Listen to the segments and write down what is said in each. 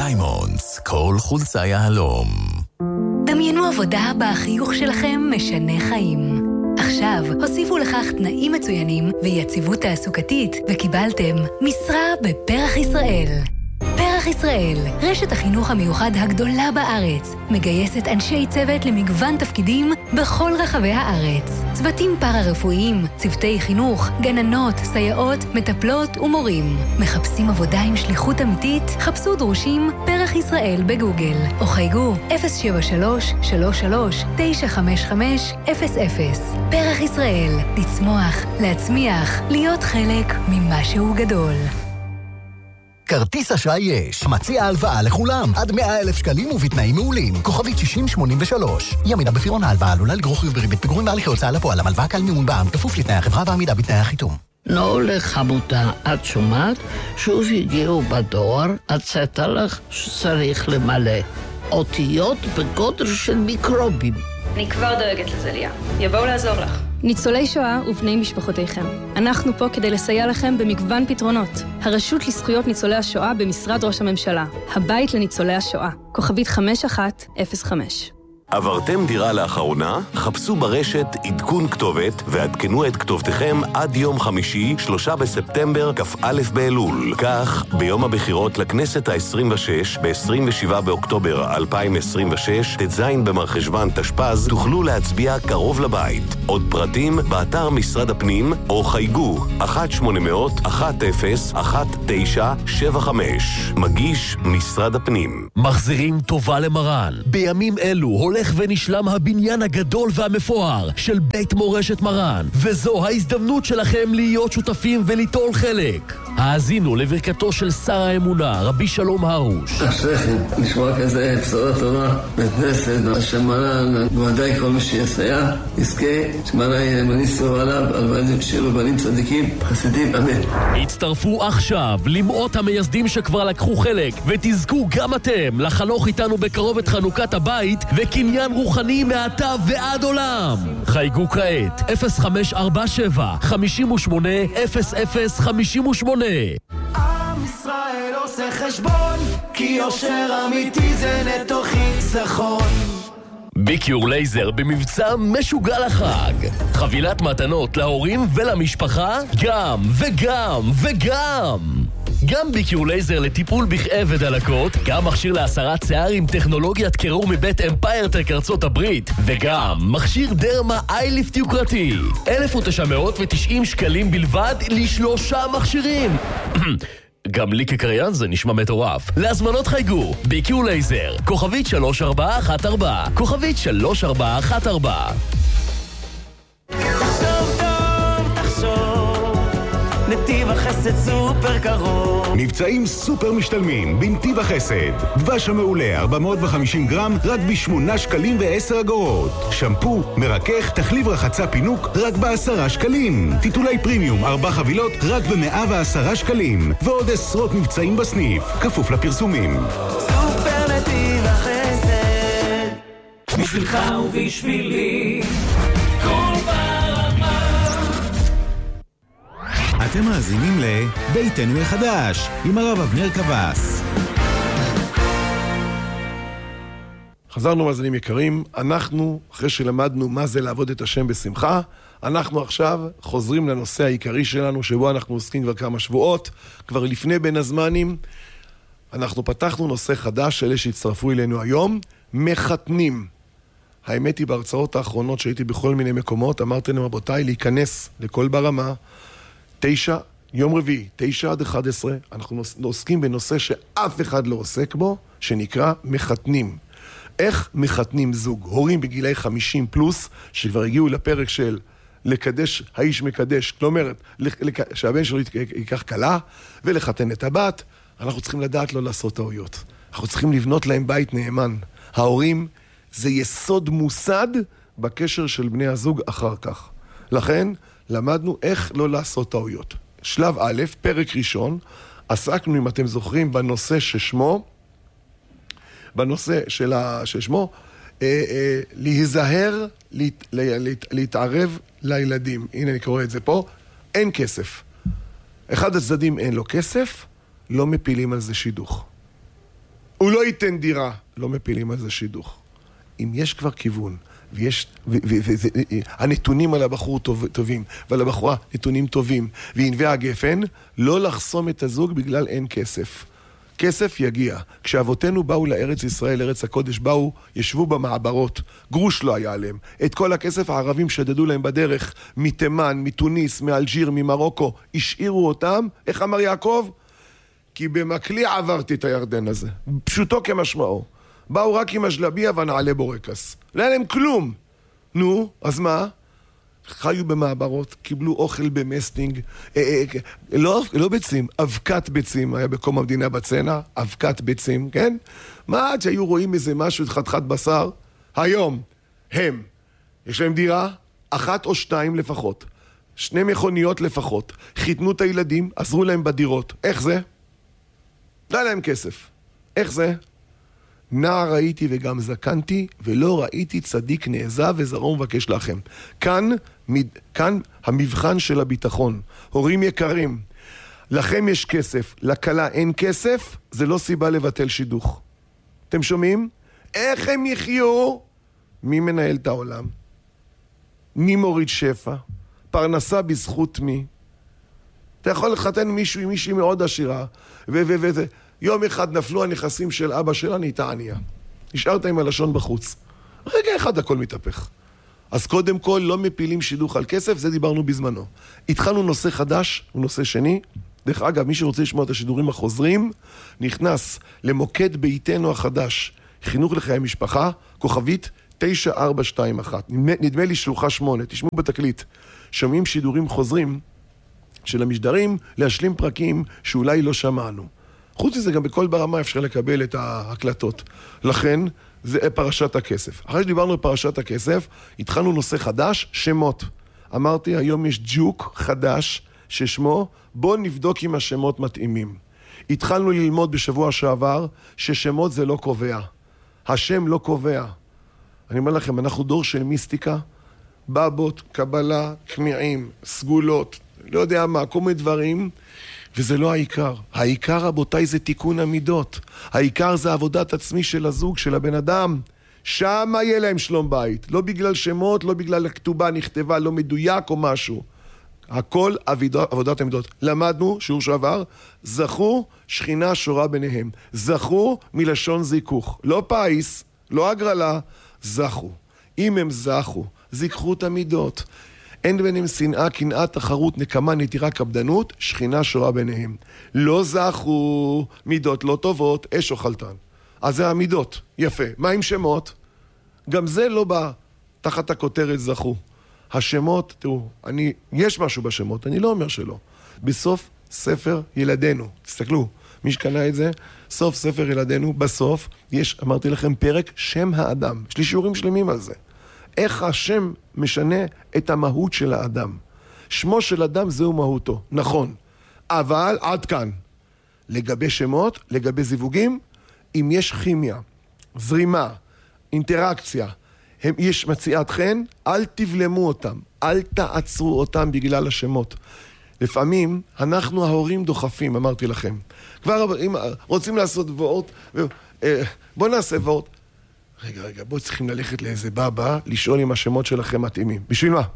דיימונדס, כל חולצה יהלום. דמיינו עבודה בה החיוך שלכם משנה חיים. עכשיו הוסיפו לכך תנאים מצוינים ויציבות תעסוקתית וקיבלתם משרה בפרח ישראל. פרח ישראל, רשת החינוך המיוחד הגדולה בארץ, מגייסת אנשי צוות למגוון תפקידים בכל רחבי הארץ. צוותים פארה-רפואיים, צוותי חינוך, גננות, סייעות, מטפלות ומורים. מחפשים עבודה עם שליחות אמיתית? חפשו דרושים פרח ישראל בגוגל, או חייגו 073-33-955-00. פרח ישראל, לצמוח, להצמיח, להיות חלק ממשהו גדול. כרטיס אשראי יש. מציע הלוואה לכולם. עד 100,000 שקלים ובתנאים מעולים. כוכבית 6083. ימינה בפירעון ההלוואה עלולה לגרור חיוב בריבית פיגורים בהליכי הוצאה לפועל. המלוואה כלל מימון בע"מ כפוף לתנאי החברה ועמידה בתנאי החיתום. לא לחמותה, את שומעת? שוב הגיעו בדואר, הצאת לך שצריך למלא. אותיות בגודל של מיקרובים. אני כבר דואגת לזה, ליה. יבואו לעזור לך. ניצולי שואה ובני משפחותיכם. אנחנו פה כדי לסייע לכם במגוון פתרונות. הרשות לזכויות ניצולי השואה במשרד ראש הממשלה. הבית לניצולי השואה. כוכבית 5105. עברתם דירה לאחרונה? חפשו ברשת עדכון כתובת ועדכנו את כתובתכם עד יום חמישי, 3 בספטמבר, כ"א באלול. כך, ביום הבחירות לכנסת ה-26, ב-27 באוקטובר 2026, ט"ז במרחשוון תשפ"ז, תוכלו להצביע קרוב לבית. עוד פרטים באתר משרד הפנים, או חייגו 1-800-10-1975. מגיש משרד הפנים. מחזירים טובה למרן. בימים אלו הולך ונשלם הבניין הגדול והמפואר של בית מורשת מרן, וזו ההזדמנות שלכם להיות שותפים וליטול חלק. האזינו לברכתו של שר האמונה, רבי שלום הרוש. אשריכם, נשמע כזה בשורה טובה, בית כנסת, שמרן, בוודאי כל מי שיסייע, יזכה, שמרן ימניסו עליו, על בנים שירו בנים צדיקים, חסידים, אמן. הצטרפו עכשיו למאות המייסדים שכבר לקחו חלק, ותזכו גם אתם לחנוך איתנו בקרוב את חנוכת הבית וקניין רוחני מעתה ועד עולם. חייגו כעת 0547 58 0058. עם ישראל עושה חשבון, כי יושר אמיתי זה נטו חיסכון. ביקיור לייזר במבצע משוגע לחג. חבילת מתנות להורים ולמשפחה, גם וגם וגם. גם ביקיור לייזר לטיפול בכאב ודלקות, גם מכשיר להסרת שיער עם טכנולוגיית קירור מבית אמפיירטק ארצות הברית, וגם מכשיר דרמה אייליפט יוקרתי. 1,990 שקלים בלבד ל3 מכשירים. גם לי כקריין זה נשמע מטורף. להזמנות חייגו ביקיור לייזר, כוכבית 3414, כוכבית 3414. תחשוב טוב, תחשוב, נתיב החסד סופר קרוב. מבצעים סופר משתלמים בנתיב החסד. דבש המעולה 450 גרם רק ב8 שקלים ו10 אגורות. שמפו, מרכך, תחליב רחצה פינוק רק ב10 שקלים. טיטולי פרימיום 4 חבילות רק ב110 שקלים. ועוד עשרות מבצעים בסניף, כפוף לפרסומים. סופר נתיב החסד, בשבילך ובשבילי, כל אתם מאזינים לביתנו החדש עם הרב אבנר קבס. חזרנו מאזינים יקרים, אנחנו אחרי שלמדנו מה זה לעבוד את השם בשמחה, אנחנו עכשיו חוזרים לנושא העיקרי שלנו שבו אנחנו עוסקים כבר כמה שבועות, כבר לפני בין הזמנים. אנחנו פתחנו נושא חדש, אלה שהצטרפו אלינו היום, מחתנים. האמת היא בהרצאות האחרונות שהייתי בכל מיני מקומות, אמרתם רבותיי להיכנס לכל ברמה, 9, יום רביעי, 9 עד 11, אנחנו עוסקים בנושא שאף אחד לא עוסק בו, שנקרא מחתנים. איך מחתנים זוג? הורים בגילי 50 פלוס, שכבר הגיעו לפרק של לקדש, האיש מקדש, כלומר, שהבן שלו ייקח קלה, ולחתן את הבת, אנחנו צריכים לדעת לא לעשות טעויות. אנחנו צריכים לבנות להם בית נאמן. ההורים זה יסוד מוסד בקשר של בני הזוג אחר כך. לכן, למדנו איך לא לעשות טעויות. שלב א', פרק ראשון, עסקנו, אם אתם זוכרים, בנושא ששמו, להיזהר, להתערב לילדים. הנה אני קורא את זה פה, אין כסף. אחד הצדדים אין לו כסף, לא מפילים על זה שידוך. הוא לא ייתן דירה, לא מפילים על זה שידוך. אם יש כבר כיוון, ויש, הנתונים על הבחור טובים, ועל הבחורה נתונים טובים, וינבי הגפן, לא לחסום את הזוג בגלל אין כסף. כסף יגיע. כשאבותינו באו לארץ ישראל, ארץ הקודש, באו, ישבו במעברות, גרוש לא היה עליהם. את כל הכסף הערבים שדדו להם בדרך, מתימן, מתוניס, מאלג'יר, ממרוקו, השאירו אותם, איך אמר יעקב? כי במקלי עברתי את הירדן הזה. פשוטו כמשמעו. באו רק עם אג'לביה ונעלי בורקס. לא היה להם כלום. נו, אז מה? חיו במעברות, קיבלו אוכל במסטינג, לא ביצים, אבקת ביצים, היה בקום המדינה בצנע, אבקת ביצים, כן? מה עד שהיו רואים איזה משהו, חתיכת בשר? היום, הם, יש להם דירה, 1 או 2 לפחות, 2 מכוניות לפחות, חיתנו את הילדים, עזרו להם בדירות. איך זה? לא להם כסף. איך זה? נער ראיתי וגם זקנתי, ולא ראיתי צדיק נעזב וזרעו מבקש לכם. כאן המבחן של הביטחון. הורים יקרים, לכם יש כסף, לכלה אין כסף, זה לא סיבה לבטל שידוך. אתם שומעים? איך הם יחיו? מי מנהל את העולם? מי מוריד שפע? פרנסה בזכות מי? אתה יכול לחתן מישהו עם מישהי מאוד עשירה, יום אחד נפלו הנכסים של אבא שלה, נהייתה ענייה. נשארת עם הלשון בחוץ. רגע אחד הכל מתהפך. אז קודם כל לא מפילים שידוך על כסף, זה דיברנו בזמנו. התחלנו נושא חדש, הוא נושא שני. דרך אגב, מי שרוצה לשמוע את השידורים החוזרים, נכנס למוקד ביתנו החדש, חינוך לחיי משפחה, כוכבית 9421. נדמה לי שלוחה 8, תשמעו בתקליט. שומעים שידורים חוזרים של המשדרים, להשלים פרקים שאולי לא שמענו. חוץ מזה, גם בכל ברמה אפשר לקבל את ההקלטות. לכן, זה פרשת הכסף. אחרי שדיברנו על פרשת הכסף, התחלנו נושא חדש, שמות. אמרתי, היום יש ג'וק חדש ששמו, בוא נבדוק אם השמות מתאימים. התחלנו ללמוד בשבוע שעבר, ששמות זה לא קובע. השם לא קובע. אני אומר לכם, אנחנו דור של מיסטיקה, בבות, קבלה, כמיעים, סגולות, לא יודע מה, כל מיני דברים, וזה לא העיקר. העיקר, רבותיי, זה תיקון המידות. העיקר זה עבודת עצמי של הזוג, של הבן אדם. שם יהיה להם שלום בית. לא בגלל שמות, לא בגלל הכתובה נכתבה, לא מדויק או משהו. הכל עבודת המידות. למדנו, שיעור שעבר, זכו שכינה שורה ביניהם. זכו מלשון זיכוך. לא פייס, לא הגרלה, זכו. אם הם זכו, זיככו את המידות. אין ביניהם שנאה, קנאה, תחרות, נקמה, נטירה, קפדנות, שכינה שורה ביניהם. לא זכו, מידות לא טובות, אש או חלטן. אז זה המידות, יפה. מה עם שמות? גם זה לא בא תחת הכותרת זכו. השמות, תראו, יש משהו בשמות, אני לא אומר שלא. בסוף ספר ילדינו, תסתכלו, מי שקנה את זה, סוף ספר ילדינו, בסוף יש, אמרתי לכם, פרק שם האדם. יש לי שיעורים שלמים על זה. איך השם משנה את המהות של האדם. שמו של אדם זהו מהותו, נכון. אבל עד כאן. לגבי שמות, לגבי זיווגים, אם יש כימיה, זרימה, אינטראקציה, יש מציאת חן, אל תבלמו אותם, אל תעצרו אותם בגלל השמות. לפעמים אנחנו ההורים דוחפים, אמרתי לכם. כבר אם רוצים לעשות וורט, בוא נעשה וורט. רגע, בואו צריכים ללכת לאיזה בבא, לשאול אם השמות שלכם מתאימים. בשביל מה?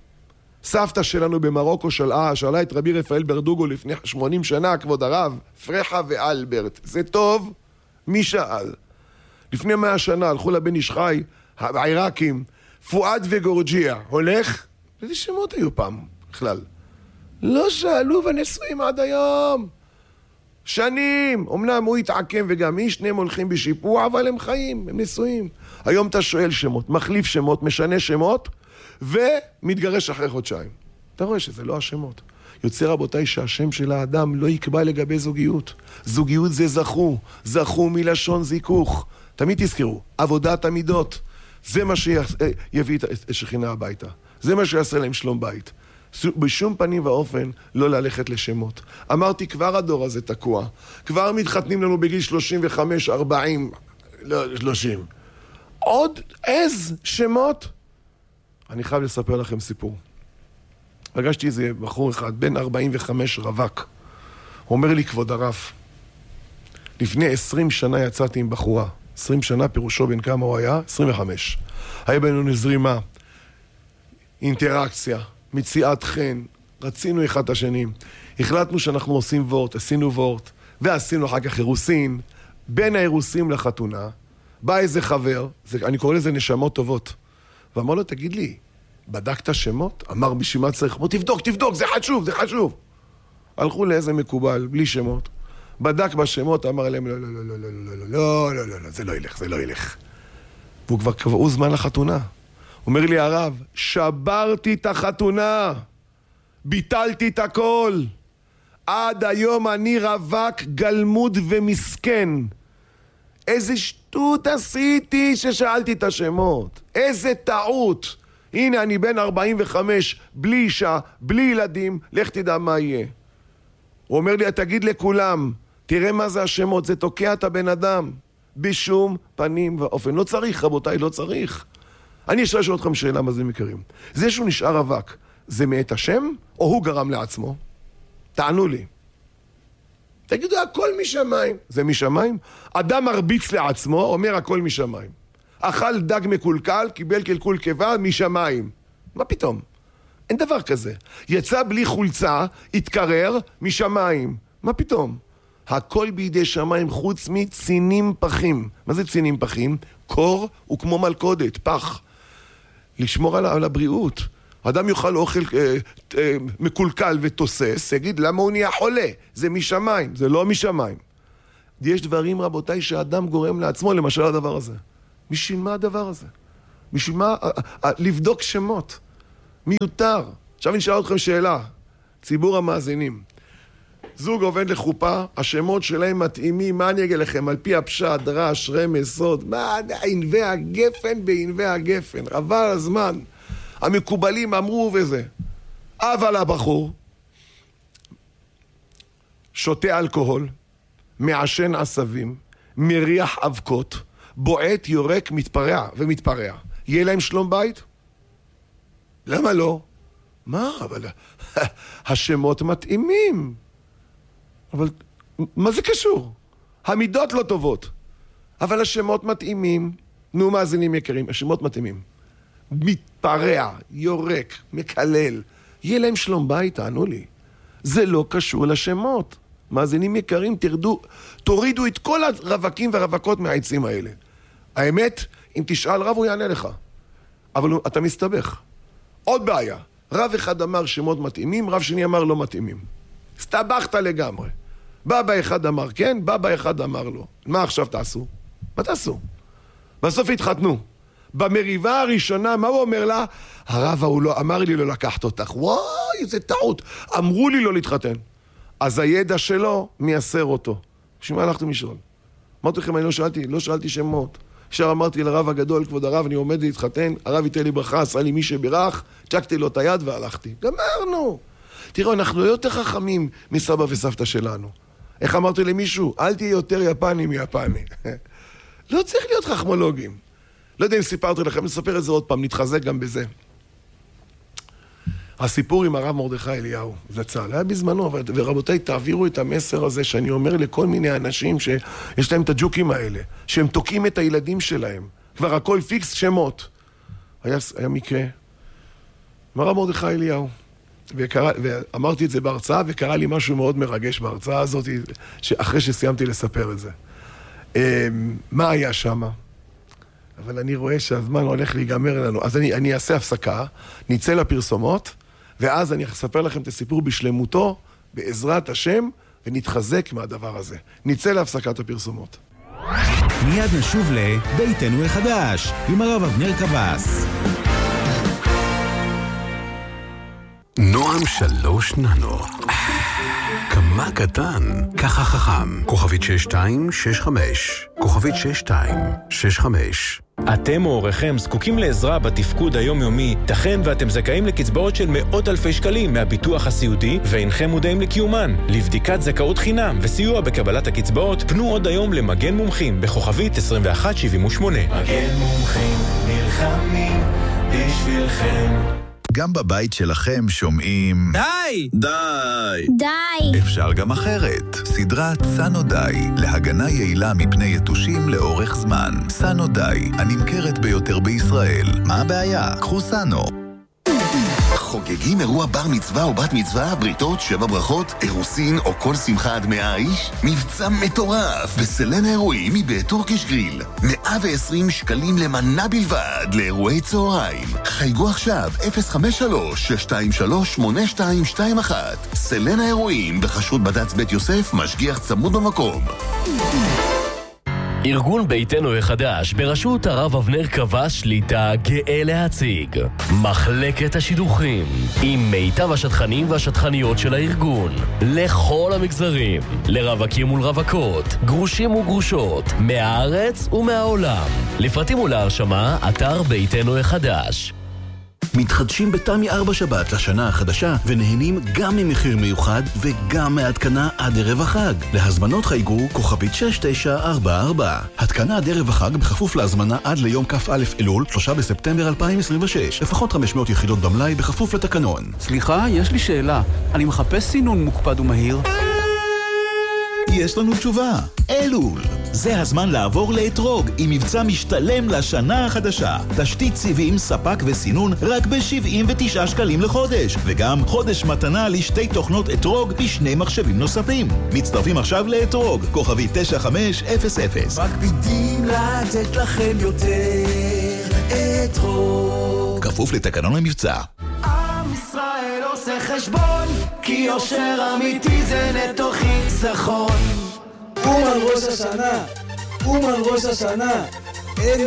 סבתא שלנו במרוקו שאלה את רבי רפאל ברדוגו לפני 80 שנה, כבוד הרב, פרחה ואלברט. זה טוב? מי שאל? לפני 100 שנה הלכו לבן איש חי, העיראקים, פואד וגורג'יה. הולך? איזה שמות היו פעם בכלל? לא שאלו ונשואים עד היום. שנים, אמנם הוא התעקם וגם היא, שניהם הולכים בשיפוע, אבל הם חיים, הם נשואים. היום אתה שואל שמות, מחליף שמות, משנה שמות, ומתגרש אחרי חודשיים. אתה רואה שזה לא השמות. יוצא רבותיי שהשם של האדם לא יקבע לגבי זוגיות. זוגיות זה זכו, זכו מלשון זיכוך. תמיד תזכרו, עבודת המידות. זה מה שיביא את השכינה הביתה. זה מה שיעשה להם שלום בית. בשום פנים ואופן לא ללכת לשמות. אמרתי, כבר הדור הזה תקוע. כבר מתחתנים לנו בגיל 35, 40, לא, 30. עוד איזה שמות? אני חייב לספר לכם סיפור. פגשתי איזה בחור אחד, בן 45 רווק. הוא אומר לי, כבוד הרב, לפני 20 שנה יצאתי עם בחורה. 20 שנה פירושו בין כמה הוא היה? 25. היה בינינו זרימה, אינטראקציה, מציאת חן, רצינו אחד את השני. החלטנו שאנחנו עושים וורט, עשינו וורט, ועשינו אחר כך אירוסין. בין האירוסים לחתונה, בא איזה חבר, אני קורא לזה נשמות טובות, ואמר לו, תגיד לי, בדקת שמות? אמר, בשביל מה צריך? אמר, תבדוק, זה חשוב, זה חשוב. הלכו לאיזה מקובל, בלי שמות. בדק בשמות, אמר להם, לא, זה לא ילך. והוא כבר קבעו זמן לחתונה. אומר לי הרב, שברתי את החתונה, ביטלתי את הכל. עד היום אני רווק, גלמוד ומסכן. איזה שטות עשיתי ששאלתי את השמות. איזה טעות. הנה אני בן 45, בלי אישה, בלי ילדים, לך תדע מה יהיה. הוא אומר לי, תגיד לכולם, תראה מה זה השמות, זה תוקע את הבן אדם. בשום פנים ואופן. לא צריך, רבותיי, לא צריך. אני אשאל אתכם שאלה, מה זה מכירים. זה שהוא נשאר רווק, זה מאת השם, או הוא גרם לעצמו? תענו לי. תגידו, הכל משמיים. זה משמיים? אדם מרביץ לעצמו, אומר הכל משמיים. אכל דג מקולקל, קיבל קלקול קיבה משמיים. מה פתאום? אין דבר כזה. יצא בלי חולצה, התקרר משמיים. מה פתאום? הכל בידי שמיים חוץ מצינים פחים. מה זה צינים פחים? קור הוא כמו מלכודת, פח. לשמור על הבריאות. אדם יאכל אוכל מקולקל ותוסס, יגיד למה הוא נהיה חולה? זה משמיים, זה לא משמיים. יש דברים, רבותיי, שהאדם גורם לעצמו, למשל הדבר הזה. בשביל מה הדבר הזה? בשביל מה? לבדוק שמות. מיותר. עכשיו אני אשאל אתכם שאלה. ציבור המאזינים. זוג עובד לחופה, השמות שלהם מתאימים, מה אני אגיד לכם? על פי הפשט, דרש, רמז, סוד, מה? ענבי הגפן בענבי הגפן. רבה הזמן. המקובלים אמרו וזה. אבל הבחור שותה אלכוהול, מעשן עשבים, מריח אבקות, בועט, יורק, מתפרע ומתפרע. יהיה להם שלום בית? למה לא? מה? אבל השמות מתאימים. אבל מה זה קשור? המידות לא טובות. אבל השמות מתאימים. נו, מאזינים יקרים, השמות מתאימים. מתפרע, יורק, מקלל. יהיה להם שלום בית, תענו לי. זה לא קשור לשמות. מאזינים יקרים, תורידו את כל הרווקים והרווקות מהעצים האלה. האמת, אם תשאל רב הוא יענה לך. אבל אתה מסתבך. עוד בעיה. רב אחד אמר שמות מתאימים, רב שני אמר לא מתאימים. הסתבכת לגמרי. בבא אחד אמר כן, בבא אחד אמר לא. מה עכשיו תעשו? מה תעשו? בסוף התחתנו. במריבה הראשונה, מה הוא אומר לה? הרב הוא לא, אמר לי לא לקחת אותך. וואי, זה טעות. אמרו לי לא להתחתן. אז הידע שלו מייסר אותו. בשביל מה הלכתם לשאול? אמרתי לכם, אני לא שאלתי שמות. עכשיו אמרתי לרב הגדול, כבוד הרב, אני עומד להתחתן, הרב ייתן לי ברכה, עשה לי מי שברך, צ'קתי לו את היד והלכתי. גמרנו. תראו, אנחנו לא יותר חכמים מסבא וסבתא שלנו. איך אמרתי למישהו? אל תהיה יותר יפני מיפני. לא צריך להיות חכמולוגים. לא יודע אם סיפרתי לכם, נספר את זה עוד פעם, נתחזק גם בזה. הסיפור עם הרב מרדכי אליהו, זה צהל, היה בזמנו, ורבותיי, תעבירו את המסר הזה שאני אומר לכל מיני אנשים שיש להם את הג'וקים האלה, שהם תוקעים את הילדים שלהם, כבר הכל פיקס שמות. היה מקרה, הרב מרדכי אליהו, ואמרתי את זה בהרצאה, וקרה לי משהו מאוד מרגש בהרצאה הזאת, אחרי שסיימתי לספר את זה. מה היה שם? אבל אני רואה שהזמן הולך להיגמר לנו, אז אני אעשה הפסקה, נצא לפרסומות, ואז אני אספר לכם את הסיפור בשלמותו, בעזרת השם, ונתחזק מהדבר הזה. נצא להפסקת הפרסומות. מיד נשוב לביתנו החדש, עם הרב אבנר קבס. נועם 3 ננו. כמה קטן, ככה חכם. כוכבית 6265. כוכבית 6265. אתם או הוריכם זקוקים לעזרה בתפקוד היומיומי, תכן ואתם זכאים לקצבאות של מאות אלפי שקלים מהביטוח הסיעודי ואינכם מודעים לקיומן. לבדיקת זכאות חינם וסיוע בקבלת הקצבאות, פנו עוד היום למגן מומחים בכוכבית 2178. מגן מומחים נלחמים בשבילכם. גם בבית שלכם שומעים... די! די! די! אפשר גם אחרת. סדרת סנו די, להגנה יעילה מפני יתושים לאורך זמן. סנו די, הנמכרת ביותר בישראל. מה הבעיה? קחו סנו. חוגגים אירוע בר מצווה או בת מצווה, בריתות, 7 ברכות, אירוסין או כל שמחה עד 100 איש? מבצע מטורף בסלן האירועים מבית טורקיש גריל. 120 שקלים למנה בלבד לאירועי צהריים. חייגו עכשיו 053-623-8221. סלן האירועים בחסות בד"ץ בית יוסף, משגיח צמוד במקום. ארגון ביתנו החדש בראשות הרב אבנר קבע שליטה גאה להציג מחלקת השידוכים עם מיטב השטחנים והשטחניות של הארגון לכל המגזרים, לרווקים ולרווקות, גרושים וגרושות, מהארץ ומהעולם. לפרטים ולהרשמה, אתר ביתנו החדש. מתחדשים בתמי 4 שבת לשנה החדשה ונהנים גם ממחיר מיוחד וגם מהתקנה עד ערב החג. להזמנות חייגו כוכבית 6944. התקנה עד ערב החג בכפוף להזמנה עד ליום כ"א אלול 3 בספטמבר 2026. לפחות 500 יחידות במלאי בכפוף לתקנון. סליחה, יש לי שאלה. אני מחפש סינון מוקפד ומהיר. יש לנו תשובה. אלול. זה הזמן לעבור לאתרוג עם מבצע משתלם לשנה החדשה. תשתית סיבים, ספק וסינון רק ב-79 שקלים לחודש. וגם חודש מתנה לשתי תוכנות אתרוג בשני מחשבים נוספים. מצטרפים עכשיו לאתרוג, כוכבי 9500. מקפידים לתת לכם יותר אתרוג. כפוף לתקנון המבצע. עם ישראל עושה חשבון, כי יושר אמיתי זה נטו חיסכון. אומן ראש השנה, אומן ראש השנה.